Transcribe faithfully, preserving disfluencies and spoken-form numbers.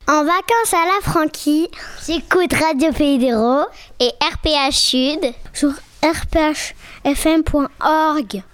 En vacances à la Franquie, j'écoute Radio Pays des Roses et R P H Sud sur r p h f m point org.